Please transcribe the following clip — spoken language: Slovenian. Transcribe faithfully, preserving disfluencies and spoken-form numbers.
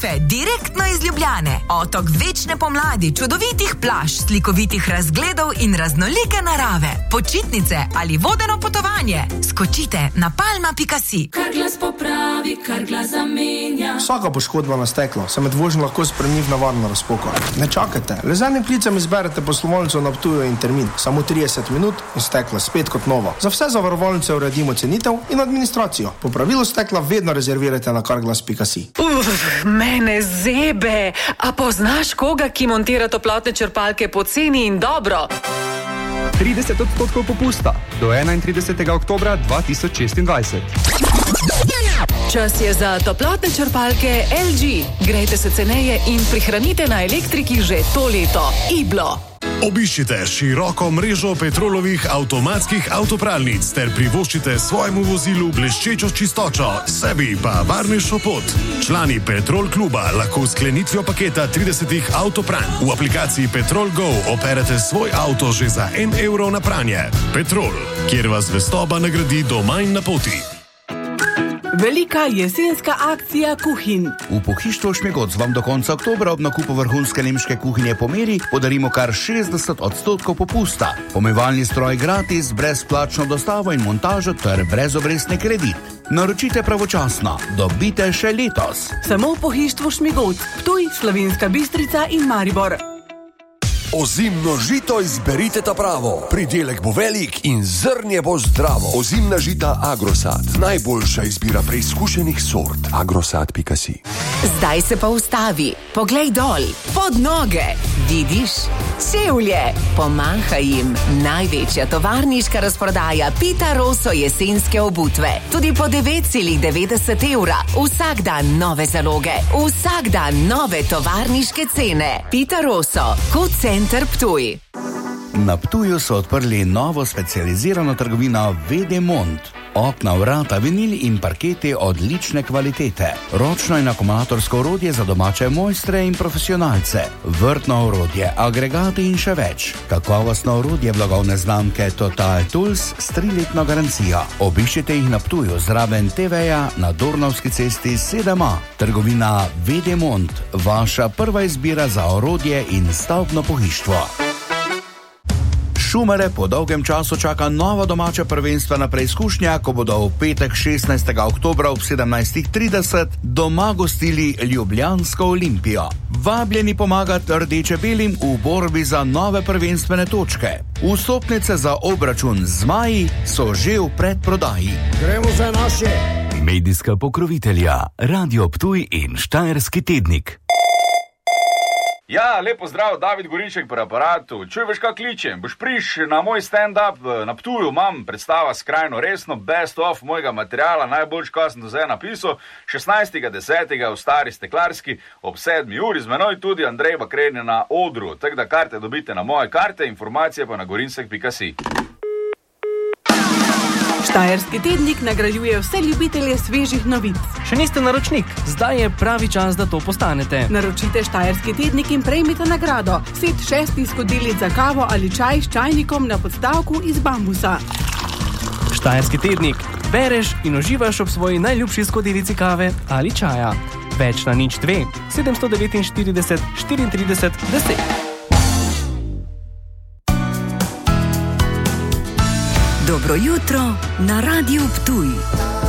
Putujte direktno iz Ljubljane. Otok večne pomladi, čudovitih plaž, slikovitih razgledov in raznolike narave. Počitnice ali vodeno potovanje. Skočite na palma pika si. Carglass popravi, Carglass zamenja. Vsaka poškodba na steklo se med vožnjo lahko spremeni v nevarno razpoko. Ne čakajte, le z enim klicem izberete poslovalnico na Ptuju in termin. Samo trideset minut in steklo spet kot novo. Za vse zavarovalnice uredimo cenitev in administracijo. Popravilo stekla vedno rezervirajte na carglass pika si. Uf, mene zebe. A poznaš koga, ki montira toplotne črpalke po ceni in dobro? trideset odstotkov popusta do enaintridesetega oktobra dva tisoč šestindvajset. Čas je za toplotne črpalke L G. Grejte se ceneje in prihranite na elektriki že to leto. Iblo. Obiščite široko mrežo Petrolovih avtomatskih avtopralnic ter privoščite svojemu vozilu bleščečo čistočo, sebi pa varnejšo pot. Člani Petrol kluba lahko s sklenitvijo paketa tridesetih avtopranj v aplikaciji Petrol Go operete svoj avto že za en evro na pranje. Petrol, kjer vas zvestoba nagradi doma in na poti. Velika jesenska akcija kuhinj. V pohištvu Šmigoc vam do konca oktobra ob nakupu vrhunske nemške kuhinje po meri podarimo kar šestdeset odstotkov popusta. Pomivalni stroj gratis, brezplačno dostavo in montažo ter brezobrestni kredit. Naročite pravočasno, dobite še letos. Samo v pohištvu Šmigoc, Ptuj, Slovenska Bistrica in Maribor. Ozimno žito izberite ta pravo. Pridelek bo velik in zrnje bo zdravo. Ozimna žita Agrosad. Najboljša izbira preizkušenih sort. agrosad pika si. Zdaj se pa ustavi. Poglej dol, pod noge. Vidiš? Čevlje. Pomahaj jim. Največja tovarniška razprodaja Pita Rosso jesenske obutve. Tudi po devet celih devetdeset evra. Vsak dan nove zaloge. Vsak dan nove tovarniške cene. Pita Rosso. Kot center Ptuj. Na Ptuju so odprli novo specializirano trgovino Vedemont. Okna, vrata, vinil in parketi odlične kvalitete. Ročno in akumulatorsko orodje za domače mojstre in profesionalce. Vrtno orodje, agregati in še več. Kakovostno orodje blagovne znamke Total Tools s triletno garancijo. Obiščite jih na Ptuju zraven te veja na Dornavski cesti sedem A. Trgovina Vedemont, vaša prva izbira za orodje in stavbno pohištvo. Šumare po dolgem času čaka nova domača prvenstvena preizkušnja, ko bodo v petek šestnajstega oktobra ob sedemnajst trideset doma gostili ljubljansko Olimpijo. Vabljeni pomagati rdeče-belim v borbi za nove prvenstvene točke. Vstopnice za obračun z zmaji so že v predprodaji. Gremo za naše. Medijska pokrovitelja Radio Ptuj in Štajerski tednik. Ja, lepo zdrav, David Goriček pri aparatu. Čuj, veš, kaj kličem? Boš priš na moj stand-up na Ptuju, imam predstava skrajno resno, best of mojega materiala, najboljš, kaj sem do zdaj napisal, šestnajstega desetega v Stari Steklarski ob sedmi uri, z menoj tudi Andrej Bakreni na odru. Tako da karte dobite na moje karte, informacije pa na gorinsek pika si. Štajerski tednik nagrajuje vse ljubitelje svežih novic. Še niste naročnik? Zdaj je pravi čas, da to postanete. Naročite Štajerski tednik in prejmite nagrado. Set šestih skodelic za kavo ali čaj s čajnikom na podstavku iz bambusa. Štajerski tednik. Bereš in uživaš ob svoji najljubši skodelici kave ali čaja. Več na nič dve, sedemsto devetinštirideset, štiriintrideset, deset. Dobro jutro na Radiu Ptuj.